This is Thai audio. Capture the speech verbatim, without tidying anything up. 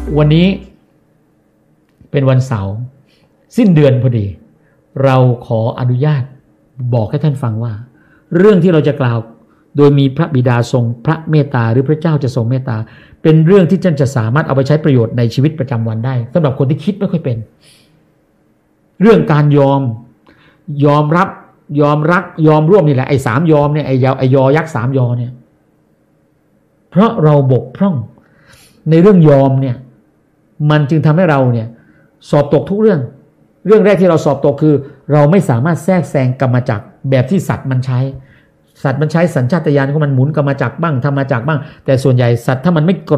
วันนี้เป็นวันเสาร์สิ้นเดือนพอดีเราขออนุญาตบอกให้ท่านฟังว่าเรื่องที่เราจะกล่าวโดยมีพระบิดาทรงพระเมตตาหรือพระเจ้าจะทรงเมตตาเป็นเรื่องที่ท่านจะสามารถเอาไปใช้ประโยชน์ในชีวิตประจำวันได้สำหรับคนที่คิดไม่ค่อยเป็นเรื่องการยอมยอมรับยอมรักยอมร่วมนี่แหละไอ้สามยอมเนี่ยไอ้ยอไอ้ยอยักษ์สามยอเนี่ยเพราะเราบกพร่องในเรื่องยอมเนี่ยมันจึงทำให้เราเนี่ยสอบตกทุกเรื่องเรื่องแรกที่เราสอบตกคือเราไม่สามารถแทรกแซงกรรมจักรแบบที่สัตว์มันใช้สัตว์มันใช้สัญชาตญาณของมันหมุนกรรมจักรบ้างธรรมจักรบ้างแต่ส่วนใหญ่สัตว์ถ้ามันไม่